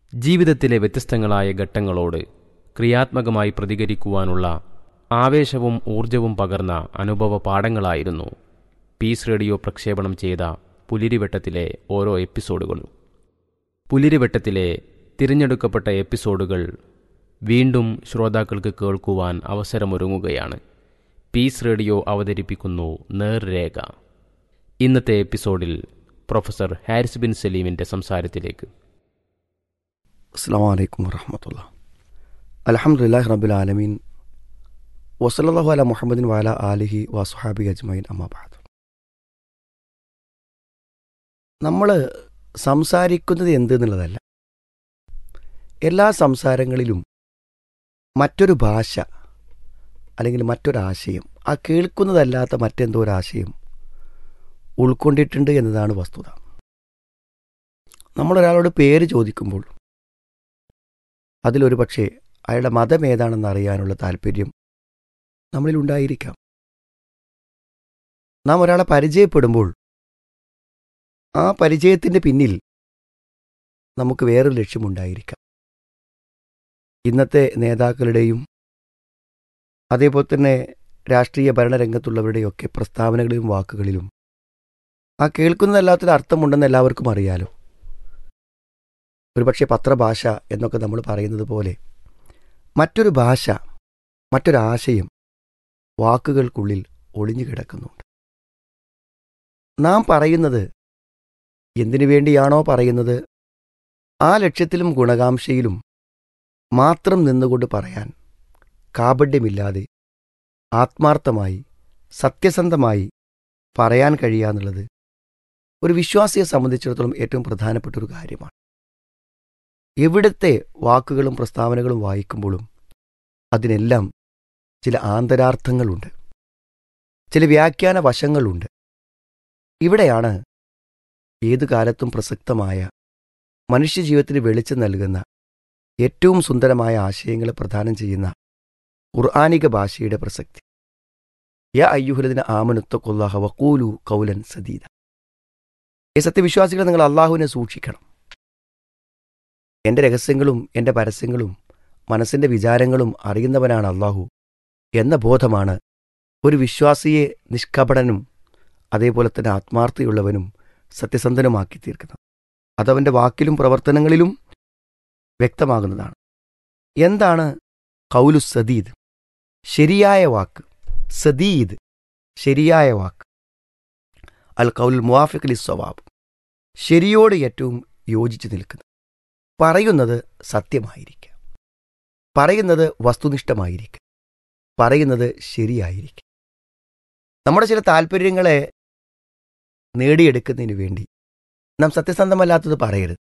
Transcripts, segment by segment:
ജീവിതത്തിലെ വ്യത്യസ്തങ്ങളായ ഘട്ടങ്ങളോട് ക്രിയാത്മകമായി പ്രതികരിക്കുവാനുള്ള ആവേശവും ഊർജവും പകർന്ന അനുഭവ പാഠങ്ങളായിരുന്നു പീസ് റേഡിയോ പ്രക്ഷേപണം ചെയ്ത പുലരിവെട്ടത്തിലെ ഓരോ എപ്പിസോഡുകളും. പുലരിവെട്ടത്തിലെ തിരഞ്ഞെടുക്കപ്പെട്ട എപ്പിസോഡുകൾ വീണ്ടും ശ്രോതാക്കൾക്ക് കേൾക്കുവാൻ അവസരമൊരുങ്ങുകയാണ്. പീസ് റേഡിയോ അവതരിപ്പിക്കുന്നു നേർരേഖ. ഇന്നത്തെ എപ്പിസോഡിൽ പ്രൊഫസർ ഹാരിസ് ബിൻ സലീമിൻ്റെ സംസാരത്തിലേക്ക്. അസ്സലാമു അലൈക്കും വറഹ്മത്തുള്ളാഹി. അൽഹംദുലില്ലാഹി റബ്ബിൽ ആലമീൻ വസല്ലല്ലാഹു അലാ മുഹമ്മദിൻ വഅലാ ആലിഹി വസ്വഹാബിഹി അജ്മഈൻ. അമ്മാ ബഅദ്. നമ്മൾ സംസാരിക്കുന്നത് എന്തെന്നുള്ളതല്ല, എല്ലാ സംസാരങ്ങളിലും മറ്റൊരു ഭാഷ അല്ലെങ്കിൽ മറ്റൊരാശയം, ആ കേൾക്കുന്നതല്ലാത്ത മറ്റെന്തോ ഒരാശയം ഉൾക്കൊണ്ടിട്ടുണ്ട് എന്നതാണ് വസ്തുത. നമ്മളൊരാളോട് പേര് ചോദിക്കുമ്പോൾ അതിലൊരു പക്ഷേ അയാളുടെ മതം ഏതാണെന്ന് അറിയാനുള്ള താല്പര്യം നമ്മളിലുണ്ടായിരിക്കാം. നാം ഒരാളെ പരിചയപ്പെടുമ്പോൾ ആ പരിചയത്തിൻ്റെ പിന്നിൽ നമുക്ക് വേറൊരു ലക്ഷ്യമുണ്ടായിരിക്കാം. ഇന്നത്തെ നേതാക്കളുടെയും അതേപോലെ തന്നെ രാഷ്ട്രീയ ഭരണരംഗത്തുള്ളവരുടെയൊക്കെ പ്രസ്താവനകളിലും വാക്കുകളിലും ആ കേൾക്കുന്നതല്ലാത്തൊരു അർത്ഥമുണ്ടെന്ന് എല്ലാവർക്കും അറിയാലോ. ഒരുപക്ഷെ പത്രഭാഷ എന്നൊക്കെ നമ്മൾ പറയുന്നത് പോലെ മറ്റൊരു ഭാഷ, മറ്റൊരാശയം വാക്കുകൾക്കുള്ളിൽ ഒളിഞ്ഞു കിടക്കുന്നുണ്ട്. നാം പറയുന്നത് എന്തിനു വേണ്ടിയാണോ പറയുന്നത്, ആ ലക്ഷ്യത്തിലും ഗുണകാംക്ഷയിലും മാത്രം നിന്നുകൊണ്ട് പറയാൻ കാപഢ്യമില്ലാതെ ആത്മാർത്ഥമായി സത്യസന്ധമായി പറയാൻ കഴിയാന്നുള്ളത് ഒരു വിശ്വാസിയെ സംബന്ധിച്ചിടത്തോളം ഏറ്റവും പ്രധാനപ്പെട്ടൊരു കാര്യമാണ്. എവിടുത്തെ വാക്കുകളും പ്രസ്താവനകളും വായിക്കുമ്പോഴും അതിനെല്ലാം ചില ആന്തരാർത്ഥങ്ങളുണ്ട്, ചില വ്യാഖ്യാന വശങ്ങളുണ്ട്. ഇവിടെയാണ് ഏതു കാലത്തും പ്രസക്തമായ മനുഷ്യജീവിതത്തിന് വെളിച്ചം നൽകുന്ന ഏറ്റവും സുന്ദരമായ ആശയങ്ങളെ പ്രദാനം ചെയ്യുന്ന ഖുർആനിക ഭാഷയുടെ പ്രസക്തി. യാ അയ്യുഹല്ലദീന ആമനുത്തഖുല്ലാഹ വഖൂലു ഖൗലൻ സദീദ. ഈ സത്യവിശ്വാസികളെ, നിങ്ങൾ അള്ളാഹുവിനെ സൂക്ഷിക്കണം. എൻ്റെ രഹസ്യങ്ങളും എൻ്റെ പരസ്യങ്ങളും മനസ്സിൻ്റെ വിചാരങ്ങളും അറിയുന്നവനാണ് അള്ളാഹു എന്ന ബോധമാണ് ഒരു വിശ്വാസിയെ നിഷ്കപടനും അതേപോലെ തന്നെ ആത്മാർത്ഥതയുള്ളവനും സത്യസന്ധനുമാക്കി തീർക്കുന്നത്. അതവൻ്റെ വാക്കിലും പ്രവർത്തനങ്ങളിലും വ്യക്തമാകുന്നതാണ്. എന്താണ് ഖൗലു സദീദ്? ശരിയായ വാക്ക്. സദീദ് ശരിയായ വാക്ക്. അൽ ഖൗലുൽ മുവാഫിഖ് ലിസ്സവാബ്, ശരിയോട് ഏറ്റവും യോജിച്ചു നിൽക്കുന്നത്. പറയുന്നത് സത്യമായിരിക്കുക, പറയുന്നത് വസ്തുനിഷ്ഠമായിരിക്കുക, പറയുന്നത് ശരിയായിരിക്കുക. നമ്മുടെ ചില താല്പര്യങ്ങളെ നേടിയെടുക്കുന്നതിന് വേണ്ടി നാം സത്യസന്ധമല്ലാത്തത് പറയരുത്.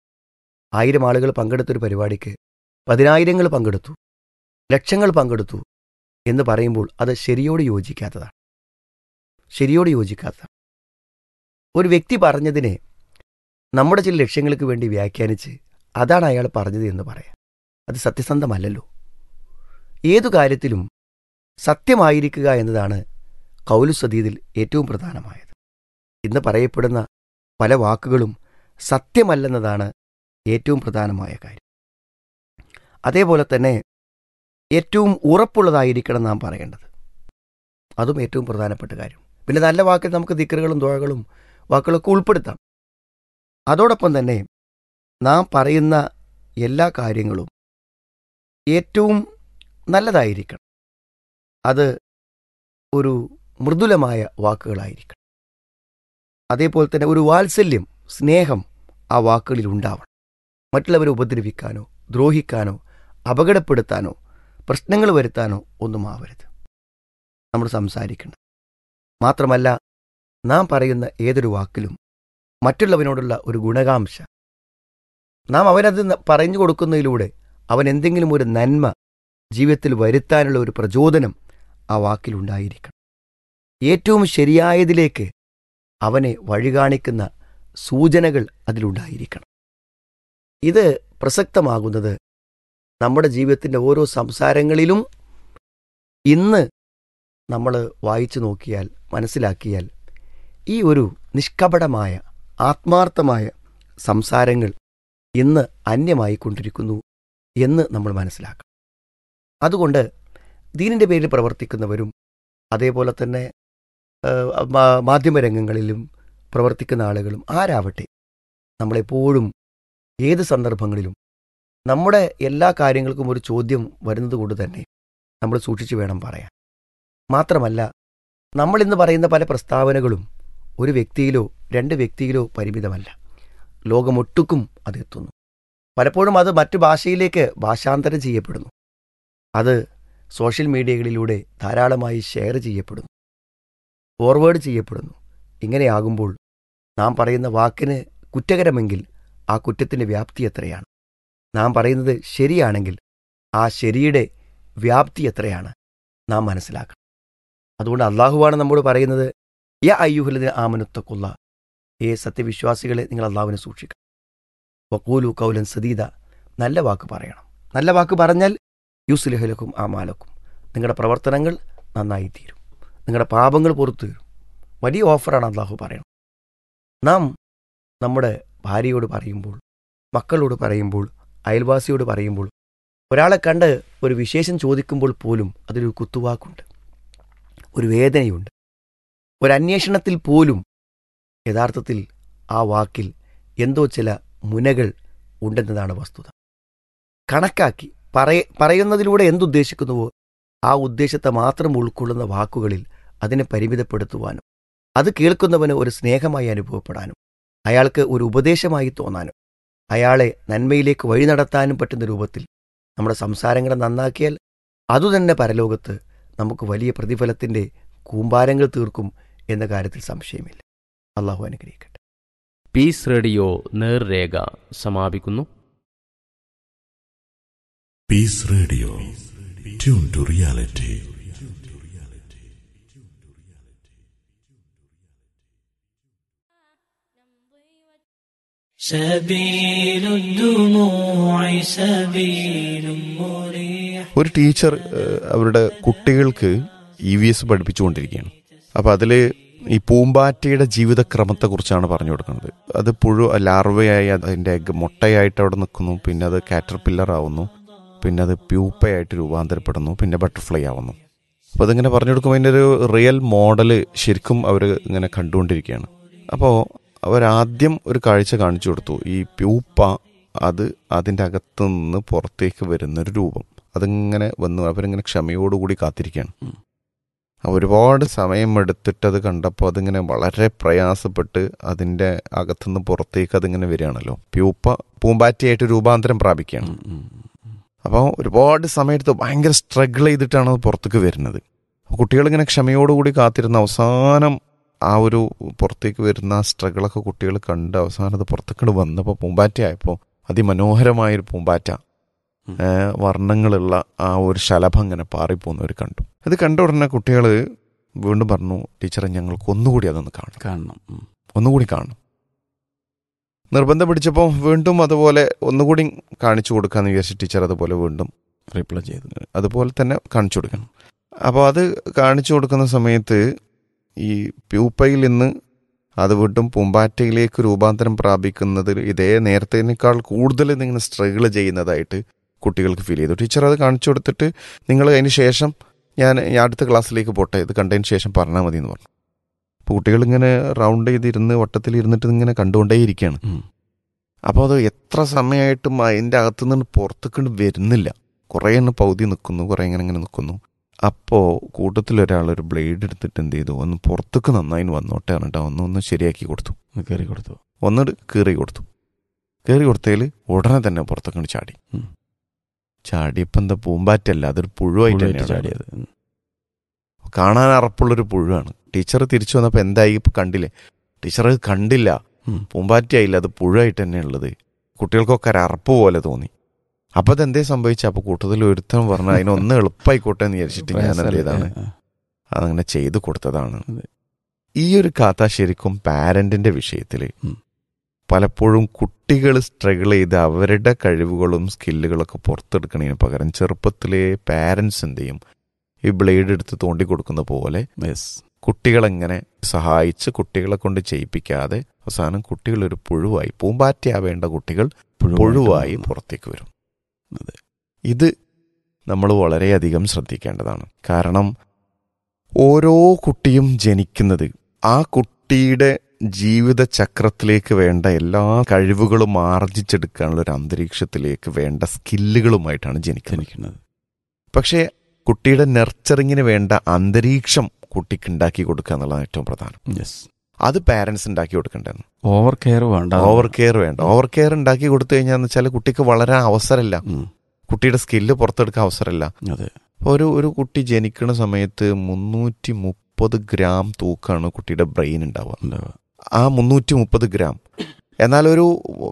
1000 ആളുകൾ പങ്കെടുത്തൊരു പരിപാടിക്ക് 10,000 പങ്കെടുത്തു, ലക്ഷങ്ങൾ പങ്കെടുത്തു എന്ന് പറയുമ്പോൾ അത് ശരിയോട് യോജിക്കാത്തതാണ്. ശരിയോട് യോജിക്കാത്തതാണ്. ഒരു വ്യക്തി പറഞ്ഞതിനെ നമ്മുടെ ചില ലക്ഷ്യങ്ങൾക്ക് വേണ്ടി വ്യാഖ്യാനിച്ച് അതാണ് അയാൾ പറഞ്ഞത് എന്ന് പറയാം. അത് സത്യസന്ധമല്ലല്ലോ. ഏതു കാര്യത്തിലും സത്യമായിരിക്കുക എന്നതാണ് ഖൗലു സദീദിൽ ഏറ്റവും പ്രധാനമായത്. ഇന്ന് പറയപ്പെടുന്ന പല വാക്കുകളും സത്യമല്ലെന്നതാണ് ഏറ്റവും പ്രധാനമായ കാര്യം. അതേപോലെ തന്നെ ഏറ്റവും ഉറപ്പുള്ളതായിരിക്കണം നാം പറയേണ്ടത്. അതും ഏറ്റവും പ്രധാനപ്പെട്ട കാര്യം. പിന്നെ നല്ല വാക്കിൽ നമുക്ക് ദിക്റുകളും ദുആകളും വാക്കുകളൊക്കെ ഉൾപ്പെടുത്താം. അതോടൊപ്പം തന്നെ നാം പറയുന്ന എല്ലാ കാര്യങ്ങളും ഏറ്റവും നല്ലതായിരിക്കണം. അത് ഒരു മൃദുലമായ വാക്കുകളായിരിക്കണം. അതേപോലെ തന്നെ ഒരു വാത്സല്യം, സ്നേഹം ആ വാക്കുകളിൽ ഉണ്ടാവണം. മറ്റുള്ളവരെ ഉപദ്രവിക്കാനോ ദ്രോഹിക്കാനോ അപകടപ്പെടുത്താനോ പ്രശ്നങ്ങൾ വരുത്താനോ ഒന്നും ആവരുത് നമ്മൾ സംസാരിക്കേണ്ടത്. മാത്രമല്ല, നാം പറയുന്ന ഏതൊരു വാക്കിലും മറ്റുള്ളവനോടുള്ള ഒരു ഗുണകാംക്ഷ, നാം അവനത് പറഞ്ഞു കൊടുക്കുന്നതിലൂടെ അവൻ എന്തെങ്കിലും ഒരു നന്മ ജീവിതത്തിൽ വരുത്താനുള്ള ഒരു പ്രചോദനം ആ വാക്കിലുണ്ടായിരിക്കണം. ഏറ്റവും ശരിയായതിലേക്ക് അവനെ വഴികാണിക്കുന്ന സൂചനകൾ അതിലുണ്ടായിരിക്കണം. ഇത് പ്രസക്തമാകുന്നത് നമ്മുടെ ജീവിതത്തിൻ്റെ ഓരോ സംസാരങ്ങളിലും ഇന്ന് നമ്മൾ വായിച്ചു നോക്കിയാൽ മനസ്സിലാക്കിയാൽ ഈ ഒരു നിഷ്കപടമായ ആത്മാർത്ഥമായ സംസാരങ്ങൾ ഇന്ന് അന്യമായിക്കൊണ്ടിരിക്കുന്നു എന്ന് നമ്മൾ മനസ്സിലാക്കണം. അതുകൊണ്ട് ദീനിൻ്റെ പേരിൽ പ്രവർത്തിക്കുന്നവരും അതേപോലെ തന്നെ മാധ്യമരംഗങ്ങളിലും പ്രവർത്തിക്കുന്ന ആളുകളും ആരാവട്ടെ, നമ്മളെപ്പോഴും ഏത് സന്ദർഭങ്ങളിലും നമ്മുടെ എല്ലാ കാര്യങ്ങൾക്കും ഒരു ചോദ്യം വരുന്നത് കൊണ്ട് തന്നെ നമ്മൾ സൂക്ഷിച്ചു വേണം പറയാൻ. മാത്രമല്ല, നമ്മളിന്ന് പറയുന്ന പല പ്രസ്താവനകളും ഒരു വ്യക്തിയിലോ 2 വ്യക്തിയിലോ പരിമിതമല്ല, ലോകമൊട്ടുക്കും അതെത്തുന്നു. പലപ്പോഴും അത് മറ്റു ഭാഷയിലേക്ക് ഭാഷാന്തരം ചെയ്യപ്പെടുന്നു, അത് സോഷ്യൽ മീഡിയകളിലൂടെ ധാരാളമായി ഷെയർ ചെയ്യപ്പെടുന്നു, ഫോർവേഡ് ചെയ്യപ്പെടുന്നു. ഇങ്ങനെയാകുമ്പോൾ നാം പറയുന്ന വാക്കിന് കുറ്റകരമെങ്കിൽ ആ കുറ്റത്തിൻ്റെ വ്യാപ്തി എത്രയാണ്? നാം പറയുന്നത് ശരിയാണെങ്കിൽ ആ ശരിയുടെ വ്യാപ്തി എത്രയാണ് നാം മനസ്സിലാക്കണം. അതുകൊണ്ട് അള്ളാഹുവാണ് നമ്മോട് പറയുന്നത്, യ അയ്യുഹല്ലദീന ആമനുത്തഖുല്ലാ, സത്യവിശ്വാസികളെ നിങ്ങൾ അള്ളാഹുവിനെ സൂക്ഷിക്കണം. വഖൂലു ഖൗലൻ സദീദ, നല്ല വാക്ക് പറയണം. നല്ല വാക്ക് പറഞ്ഞാൽ യുസ്ലിഹു ലക്കും അമാലക്കും, നിങ്ങളുടെ പ്രവർത്തനങ്ങൾ നന്നായി തീരും, നിങ്ങളുടെ പാപങ്ങൾ പുറത്തു തീരും. വലിയ ഓഫറാണ് അള്ളാഹു പറയണം. നാം നമ്മുടെ ഭാര്യയോട് പറയുമ്പോൾ, മക്കളോട് പറയുമ്പോൾ, അയൽവാസിയോട് പറയുമ്പോൾ, ഒരാളെ കണ്ട് ഒരു വിശേഷം ചോദിക്കുമ്പോൾ പോലും അതിലൊരു കുത്തുവാക്കുണ്ട്, ഒരു വേദനയുണ്ട്. ഒരു അന്വേഷണത്തിൽ പോലും യഥാർത്ഥത്തിൽ ആ വാക്കിൽ എന്തോ ചില മുനകൾ ഉണ്ടെന്നതാണ് വസ്തുത. കണക്കാക്കി പറയുന്നതിലൂടെ എന്തുദ്ദേശിക്കുന്നുവോ ആ ഉദ്ദേശത്തെ മാത്രം ഉൾക്കൊള്ളുന്ന വാക്കുകളിൽ അതിനെ പരിമിതപ്പെടുത്തുവാനും അത് കേൾക്കുന്നവന് ഒരു സ്നേഹമായി അനുഭവപ്പെടാനും അയാൾക്ക് ഒരു ഉപദേശമായി തോന്നാനും അയാളെ നന്മയിലേക്ക് വഴി നടത്താനും പറ്റുന്ന രൂപത്തിൽ നമ്മുടെ സംസാരങ്ങളെ നന്നാക്കിയാൽ അതുതന്നെ പരലോകത്ത് നമുക്ക് വലിയ പ്രതിഫലത്തിൻ്റെ കൂമ്പാരങ്ങൾ തീർക്കും എന്ന കാര്യത്തിൽ സംശയമില്ല. അള്ളാഹു അനുഗ്രഹിക്കട്ടെ. പീസ് റേഡിയോ നേർരേഖ സമാപിക്കുന്നു. Piece radio, tune to reality. ഒരു ടീച്ചർ അവരുടെ കുട്ടികൾക്ക് EVS പഠിപ്പിച്ചുകൊണ്ടിരിക്കുകയാണ്. അപ്പോൾ അതിൽ ഈ പൂമ്പാറ്റയുടെ ജീവിതക്രമത്തെക്കുറിച്ചാണ് പറഞ്ഞു കൊടുക്കുന്നത്. അത് ലാർവയായി അതിൻ്റെ എഗ് മുട്ടയായിട്ട് അവിടെ നിൽക്കുന്നു, പിന്നെ അത് കാറ്റർപില്ലർ ആവുന്നു, പിന്നെ അത് പ്യൂപ്പയായിട്ട് രൂപാന്തരപ്പെടുന്നു, പിന്നെ ബട്ടർഫ്ലൈ ആവുന്നു. അപ്പോൾ അതിങ്ങനെ പറഞ്ഞു കൊടുക്കുമ്പോൾ അതിൻ്റെ ഒരു റിയൽ മോഡൽ ശരിക്കും അവർ ഇങ്ങനെ കണ്ടുകൊണ്ടിരിക്കുകയാണ്. അപ്പോൾ അവരാദ്യം ഒരു കാഴ്ച കാണിച്ചു കൊടുത്തു. ഈ പ്യൂപ്പ അത് അതിൻ്റെ അകത്തു നിന്ന് പുറത്തേക്ക് വരുന്നൊരു രൂപം, അതിങ്ങനെ വന്നു. അവരിങ്ങനെ ക്ഷമയോടുകൂടി കാത്തിരിക്കുകയാണ്. ഒരുപാട് സമയമെടുത്തിട്ട് അത് കണ്ടപ്പോൾ അതിങ്ങനെ വളരെ പ്രയാസപ്പെട്ട് അതിൻ്റെ അകത്തുനിന്ന് പുറത്തേക്ക് അതിങ്ങനെ വരികയാണല്ലോ. പൂമ്പാറ്റയായിട്ട് രൂപാന്തരം പ്രാപിക്കുകയാണ്. അപ്പോൾ ഒരുപാട് സമയത്ത് ഭയങ്കര സ്ട്രഗിൾ ചെയ്തിട്ടാണ് അത് പുറത്തേക്ക് വരുന്നത്. കുട്ടികളിങ്ങനെ ക്ഷമയോടുകൂടി കാത്തിരുന്ന അവസാനം ആ ഒരു പുറത്തേക്ക് വരുന്ന ആ സ്ട്രഗിളൊക്കെ കുട്ടികൾ കണ്ട് അവസാനം അത് പുറത്തേക്ക് വന്നപ്പോൾ പൂമ്പാറ്റയായപ്പോൾ അതിമനോഹരമായൊരു പൂമ്പാറ്റ, വർണ്ണങ്ങളുള്ള ആ ഒരു ശലഭം ഇങ്ങനെ പാറിപ്പോകുന്നവർ കണ്ടു. ഇത് കണ്ട ഉടനെ കുട്ടികൾ വീണ്ടും പറഞ്ഞു, ടീച്ചറെ ഞങ്ങൾക്ക് ഒന്നുകൂടി അതൊന്ന് കാണണം, ഒന്നുകൂടി കാണണം. നിർബന്ധം പിടിച്ചപ്പോൾ വീണ്ടും അതുപോലെ ഒന്നുകൂടി കാണിച്ചു കൊടുക്കാമെന്ന് വിചാരിച്ച് ടീച്ചർ അതുപോലെ വീണ്ടും റിപ്ലൈ ചെയ്തു, അതുപോലെ തന്നെ കാണിച്ചു കൊടുക്കണം. അപ്പോൾ അത് കാണിച്ചു കൊടുക്കുന്ന സമയത്ത് ഈ പ്യൂപ്പയിൽ നിന്ന് അത് വീണ്ടും പൂമ്പാറ്റയിലേക്ക് രൂപാന്തരം പ്രാപിക്കുന്നതിൽ ഇതേ നേരത്തേനേക്കാൾ കൂടുതൽ നിങ്ങൾ സ്ട്രഗിൾ ചെയ്യുന്നതായിട്ട് കുട്ടികൾക്ക് ഫീൽ ചെയ്തു. ടീച്ചർ അത് കാണിച്ചു കൊടുത്തിട്ട് നിങ്ങൾ അതിന് ശേഷം ഞാൻ അടുത്ത ക്ലാസ്സിലേക്ക് പോട്ടെ, ഇത് കണ്ടതിന് ശേഷം പറഞ്ഞാൽ മതി എന്ന് പറഞ്ഞു. അപ്പോൾ കുട്ടികളിങ്ങനെ റൗണ്ട് ചെയ്തിരുന്ന് വട്ടത്തിലിരുന്നിട്ട് ഇങ്ങനെ കണ്ടുകൊണ്ടേയിരിക്കുകയാണ്. അപ്പോൾ അത് എത്ര സമയമായിട്ടും അതിൻ്റെ അകത്തുനിന്ന് പുറത്തേക്കൊണ്ട് വരുന്നില്ല. കുറേ എണ്ണം പകുതി നിൽക്കുന്നു, കുറേ ഇങ്ങനെ നിൽക്കുന്നു. അപ്പോൾ കൂട്ടത്തിലൊരാളൊരു ബ്ലേഡ് എടുത്തിട്ട് എന്ത് ചെയ്തു, ഒന്ന് പുറത്തേക്ക് നന്നായി വന്നോട്ടെ പറഞ്ഞിട്ട് ഒന്ന് ശരിയാക്കി കൊടുത്തു, ഒന്ന് കീറി കൊടുത്തതിൽ ഉടനെ തന്നെ പുറത്തേക്കൊണ്ട് ചാടിയപ്പോൾ എന്താ പൂമ്പാറ്റല്ല, അതൊരു പുഴുവായിട്ട് ചാടിയത്. കാണാൻ അറപ്പുള്ളൊരു പുഴുവാണ്. ടീച്ചർ തിരിച്ചു വന്നപ്പോൾ എന്തായി ഇപ്പം കണ്ടില്ലേ? ടീച്ചർ അത് കണ്ടില്ല, പൂമ്പാറ്റയായില്ല, അത് പുഴുവായിട്ട് തന്നെ ഉള്ളത്. കുട്ടികൾക്കൊക്കെ ഒരു അറപ്പ് പോലെ തോന്നി. അപ്പോൾ അതെന്തേ സംഭവിച്ച? അപ്പോൾ കൂട്ടത്തിൽ ഒരുത്തം പറഞ്ഞാൽ അതിനൊന്ന് എളുപ്പമായിക്കോട്ടെ എന്ന് വിചാരിച്ചിട്ട് ഞാൻ എന്ത് ചെയ്താണ്, അതങ്ങനെ ചെയ്തു കൊടുത്തതാണ്. ഈ ഒരു കഥ ശരിക്കും പാരന്റിന്റെ വിഷയത്തിൽ പലപ്പോഴും കുട്ടികൾ സ്ട്രഗിൾ ചെയ്ത് അവരുടെ കഴിവുകളും സ്കില്ലുകളൊക്കെ പുറത്തെടുക്കുന്നതിന് പകരം ചെറുപ്പത്തിലെ പാരൻസ് എന്ത് ചെയ്യും, ഈ ബ്ലേഡ് എടുത്ത് തോണ്ടി കൊടുക്കുന്ന പോലെ കുട്ടികളെങ്ങനെ സഹായിച്ച് കുട്ടികളെ കൊണ്ട് ചെയ്യിപ്പിക്കാതെ അവസാനം കുട്ടികളൊരു പുഴുവായി, പൂമ്പാറ്റയാവേണ്ട കുട്ടികൾ പുഴുവായി പുറത്തേക്ക് വരും. ഇത് നമ്മൾ വളരെയധികം ശ്രദ്ധിക്കേണ്ടതാണ്. കാരണം ഓരോ കുട്ടിയും ജനിക്കുന്നത് ആ കുട്ടിയുടെ ജീവിത ചക്രത്തിലേക്ക് വേണ്ട എല്ലാ കഴിവുകളും ആർജിച്ചെടുക്കാനുള്ള ഒരു അന്തരീക്ഷത്തിലേക്ക് വേണ്ട സ്കില്ലുകളുമായിട്ടാണ് ജനിക്കുന്നത്. പക്ഷേ കുട്ടിയുടെ നെർച്ചറിങ്ങിന് വേണ്ട അന്തരീക്ഷം കുട്ടിക്ക് ഉണ്ടാക്കി കൊടുക്കുക എന്നുള്ളതാണ് ഏറ്റവും പ്രധാനം. അത് പാരൻസ് ഉണ്ടാക്കി കൊടുക്കേണ്ടതെന്ന്. ഓവർ കെയർ വേണ്ട. ഓവർ കെയർ ഉണ്ടാക്കി കൊടുത്തു കഴിഞ്ഞാന്ന് വെച്ചാൽ കുട്ടിക്ക് വളരാൻ അവസരമില്ല, കുട്ടിയുടെ സ്കില്ല് പുറത്തെടുക്കാൻ അവസരമില്ല. ഒരു കുട്ടി ജനിക്കുന്ന സമയത്ത് 330 ഗ്രാം തൂക്കാണ് കുട്ടിയുടെ ബ്രെയിൻ ഉണ്ടാവുക. ആ 330 ഗ്രാം എന്നാലൊരു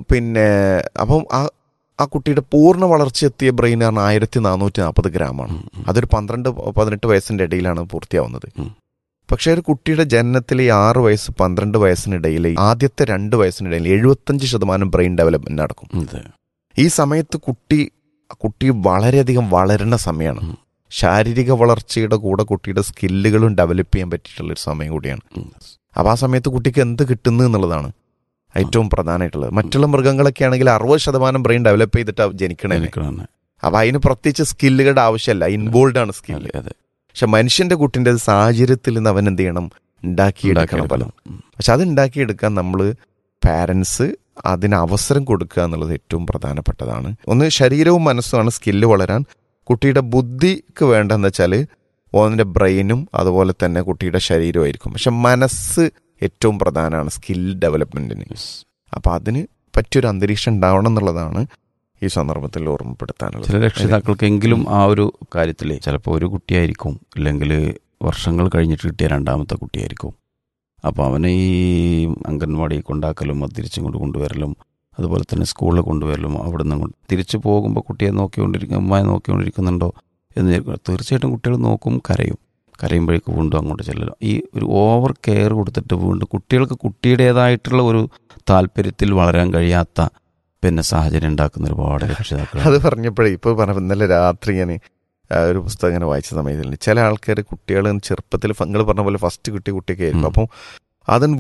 അപ്പം ആ കുട്ടിയുടെ പൂർണ്ണ വളർച്ചയെത്തിയ ബ്രെയിൻ ആണ് 1440 ഗ്രാമാണ്. അതൊരു 12-18 വയസ്സിന്റെ ഇടയിലാണ് പൂർത്തിയാവുന്നത്. പക്ഷെ ഒരു കുട്ടിയുടെ ജനനത്തിലെ 6 വയസ്സ് 12 വയസ്സിനിടയിൽ ആദ്യത്തെ 2 വയസ്സിനിടയിൽ 75% ബ്രെയിൻ ഡെവലപ്മെന്റ് നടക്കും. ഈ സമയത്ത് കുട്ടി വളരെയധികം വളരുന്ന സമയമാണ്. ശാരീരിക വളർച്ചയുടെ കൂടെ കുട്ടിയുടെ സ്കില്ലുകളും ഡെവലപ്പ് ചെയ്യാൻ പറ്റിയിട്ടുള്ളൊരു സമയം കൂടിയാണ്. അപ്പം ആ സമയത്ത് കുട്ടിക്ക് എന്ത് കിട്ടുന്നു എന്നുള്ളതാണ് ഏറ്റവും പ്രധാനമായിട്ടുള്ളത്. മറ്റുള്ള മൃഗങ്ങളൊക്കെ ആണെങ്കിൽ 60% ബ്രെയിൻ ഡെവലപ്പ് ചെയ്തിട്ട് ജനിക്കണേ. അപ്പം അതിന് പ്രത്യേകിച്ച് സ്കില്ലുകളുടെ ആവശ്യമല്ല, ഇൻവോൾവ് ആണ് സ്കില്ല്. പക്ഷെ മനുഷ്യന്റെ കുട്ടിൻ്റെ സാഹചര്യത്തിൽ നിന്ന് അവൻ എന്ത് ചെയ്യണം, ഉണ്ടാക്കിയെടുക്കണം പലതും. പക്ഷെ അത് ഉണ്ടാക്കിയെടുക്കാൻ നമ്മൾ പാരൻസ് അതിന് അവസരം കൊടുക്കുക എന്നുള്ളത് ഏറ്റവും പ്രധാനപ്പെട്ടതാണ്. ഒന്ന് ശരീരവും മനസ്സുമാണ് സ്കില്ല് വളരാൻ. കുട്ടിയുടെ ബുദ്ധിക്ക് വേണ്ടതെന്ന് വെച്ചാൽ ഓൻ്റെ ബ്രെയിനും അതുപോലെ തന്നെ കുട്ടിയുടെ ശരീരമായിരിക്കും. പക്ഷെ മനസ്സ് ഏറ്റവും പ്രധാനമാണ് സ്കിൽ ഡെവലപ്മെന്റിന്. അപ്പം അതിന് പറ്റിയൊരു അന്തരീക്ഷം ഉണ്ടാവണം എന്നുള്ളതാണ് ഈ സന്ദർഭത്തിൽ ഓർമ്മപ്പെടുത്താനുള്ളത്. ചില രക്ഷിതാക്കൾക്കെങ്കിലും ആ ഒരു കാര്യത്തിൽ ചിലപ്പോൾ ഒരു കുട്ടിയായിരിക്കും, അല്ലെങ്കിൽ വർഷങ്ങൾ കഴിഞ്ഞിട്ട് കിട്ടിയ 2ാമത്തെ കുട്ടിയായിരിക്കും. അപ്പോൾ അവനെ ഈ അംഗൻവാടി കൊണ്ടാക്കലും അത് തിരിച്ചും കൊണ്ടുവരലും അതുപോലെ തന്നെ സ്കൂളിൽ കൊണ്ടുവരലും അവിടെ നിന്ന് തിരിച്ചു പോകുമ്പോൾ കുട്ടിയെ അമ്മയെ നോക്കിക്കൊണ്ടിരിക്കുന്നുണ്ടോ എന്ന് തീർച്ചയായിട്ടും കുട്ടികൾ നോക്കും, കരയുമ്പോഴേക്ക് വീണ്ടും അങ്ങോട്ട് ചെല്ലലും. ഈ ഒരു ഓവർ കെയർ കൊടുത്തിട്ട് വീണ്ടും കുട്ടികൾക്ക് കുട്ടിയുടേതായിട്ടുള്ള ഒരു താല്പര്യത്തിൽ വളരാൻ കഴിയാത്ത സാഹചര്യം ഉണ്ടാക്കുന്ന ഒരുപാട് രക്ഷിതാക്കൾ. അത് പറഞ്ഞപ്പോഴേ ഇപ്പോൾ ഇന്നലെ രാത്രി ഞാൻ ഒരു പുസ്തകം ഇങ്ങനെ വായിച്ച സമയത്തുണ്ട് ചില ആൾക്കാർ കുട്ടികൾ ചെറുപ്പത്തിൽ നിങ്ങൾ പറഞ്ഞ പോലെ ഫസ്റ്റ് കുട്ടിയൊക്കെ ആയിരിക്കും. അപ്പം അതിന്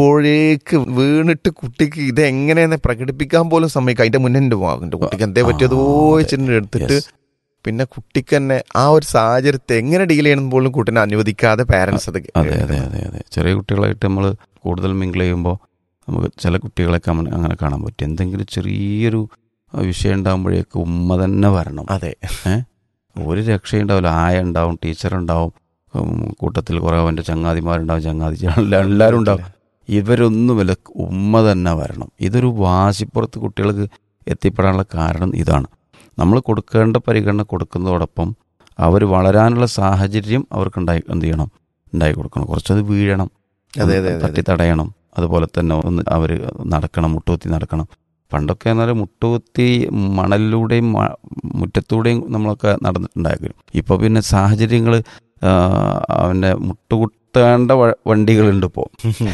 വീണിട്ട് കുട്ടിക്ക് ഇതെങ്ങനെയെന്ന് പ്രകടിപ്പിക്കാൻ പോലും സമ്മതിക്കും. അതിന്റെ മുന്നേ എൻ്റെ കുട്ടിക്ക് എന്തേ പറ്റിയതോ വെച്ചിട്ട് എടുത്തിട്ട് പിന്നെ കുട്ടിക്ക് തന്നെ ആ ഒരു സാഹചര്യത്തെ എങ്ങനെ ഡീൽ ചെയ്യണം പോലും കുട്ടീനെ അനുവദിക്കാതെ പാരൻസ് അത്. അതെ. ചെറിയ കുട്ടികളായിട്ട് നമ്മൾ കൂടുതൽ മിങ്കിൾ ചെയ്യുമ്പോൾ നമുക്ക് ചില കുട്ടികളൊക്കെ അങ്ങനെ കാണാൻ പറ്റും. എന്തെങ്കിലും ചെറിയൊരു വിഷയം ഉണ്ടാകുമ്പോഴേക്ക് ഉമ്മ തന്നെ വരണം. അതെ, ഒരു രക്ഷയുണ്ടാവില്ല. ആയ ഉണ്ടാവും, ടീച്ചറുണ്ടാവും, കൂട്ടത്തിൽ കുറേ അവൻ്റെ ചങ്ങാതിമാരുണ്ടാവും, എല്ലാവരും ഉണ്ടാവും. ഇവരൊന്നുമില്ല, ഉമ്മ തന്നെ വരണം. ഇതൊരു വാശിപ്പുറത്ത് കുട്ടികൾക്ക് എത്തിപ്പെടാനുള്ള കാരണം ഇതാണ്. നമ്മൾ കൊടുക്കേണ്ട പരിഗണന കൊടുക്കുന്നതോടൊപ്പം അവർ വളരാനുള്ള സാഹചര്യം അവർക്ക് ഉണ്ടായി കൊടുക്കണം. കുറച്ചത് വീഴണം, തട്ടി തടയണം. അതുപോലെ തന്നെ ഒന്ന് അവർ നടക്കണം, മുട്ടുകുത്തി നടക്കണം. പണ്ടൊക്കെ എന്നാൽ മുട്ടുകുത്തി മണലിലൂടെയും മുറ്റത്തൂടെയും നമ്മളൊക്കെ നടന്നിട്ടുണ്ടായിരിക്കും. ഇപ്പോൾ പിന്നെ സാഹചര്യങ്ങൾ അവൻ്റെ മുട്ടുകുത്തേണ്ട വണ്ടികളുണ്ട്, ഇപ്പോൾ